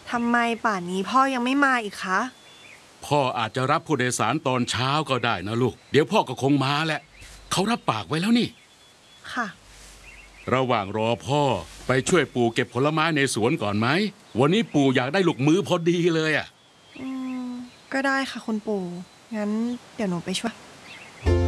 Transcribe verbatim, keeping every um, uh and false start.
ทำไมป่านนี้พ่อยังไม่มาอีกคะพ่ออาจจะรับผู้โดยสารตอนเช้าก็ได้นะลูกเดี๋ยวพ่อก็คงมาแหละเขารับปากไว้แล้วนี่ค่ะระหว่างรอพ่อไปช่วยปู่เก็บผลไม้ในสวนก่อนไหมวันนี้ปู่อยากได้ลูกมือพอดีเลยอ่ะอืมก็ได้ค่ะคุณปู่งั้นเดี๋ยวหนูไปช่วย